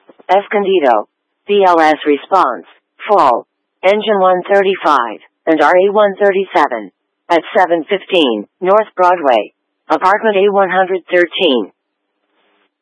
Escondido. BLS response. Full. Engine 135 and RE 137. At 715 North Broadway. Apartment A113.